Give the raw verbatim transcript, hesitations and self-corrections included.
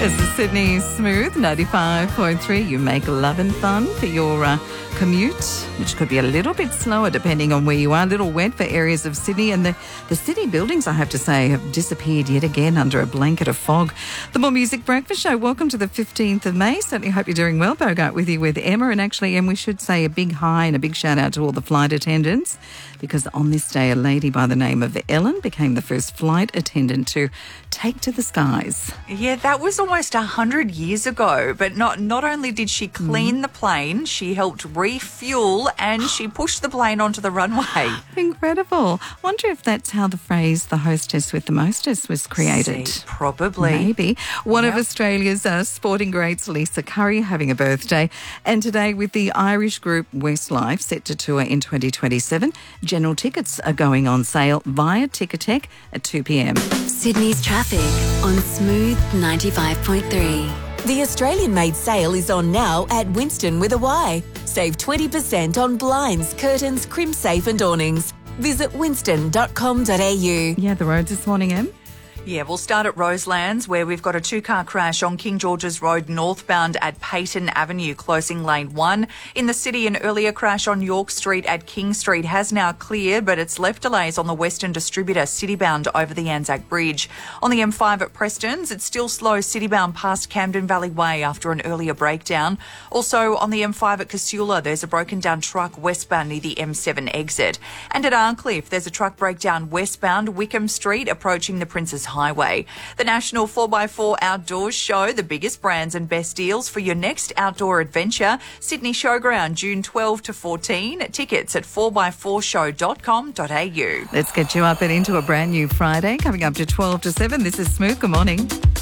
This is Sydney Smooth, ninety-five point three. You make love and fun for your uh, commute, which could be a little bit slower depending on where you are. A little wet for areas of Sydney. And the, the city buildings, I have to say, have disappeared yet again under a blanket of fog. The More Music Breakfast Show. Welcome to the fifteenth of May. Certainly hope you're doing well. Bogart with you with Emma. And actually, Em, we should say a big hi and a big shout out to all the flight attendants, because on this day, a lady by the name of Ellen became the first flight attendant to take to the skies. Yeah, that was almost one hundred years ago. But not not only did she clean mm. the plane, she helped refuel and she pushed the plane onto the runway. Incredible. Wonder if that's how the phrase "the hostess with the mostess" was created. See, probably. Maybe. One yep. of Australia's uh, sporting greats, Lisa Curry, having a birthday. And today with the Irish group Westlife set to tour in twenty twenty-seven, general tickets are going on sale via Ticketek at two p.m. Sydney's traffic on Smooth ninety-five point three. The Australian-made sale is on now at Winston with a Y. Save twenty percent on blinds, curtains, crimsafe and awnings. Visit winston dot com dot a u. Yeah, the roads this morning, Em. Yeah, we'll start at Roselands, where we've got a two-car crash on King George's Road northbound at Peyton Avenue, closing lane one. In the city, an earlier crash on York Street at King Street has now cleared, but it's left delays on the Western Distributor citybound over the Anzac Bridge. On the M five at Preston's, it's still slow citybound past Camden Valley Way after an earlier breakdown. Also on the M five at Casula, there's a broken down truck westbound near the M seven exit. And at Arncliffe, there's a truck breakdown westbound Wickham Street approaching the Princes Highway. The National four by four Outdoors Show, the biggest brands and best deals for your next outdoor adventure. Sydney Showground, June twelfth to fourteen. Tickets at four by four show dot com dot a u. Let's get you up and into a brand new Friday, coming up to twelve to seven. This is Smooth. Good morning.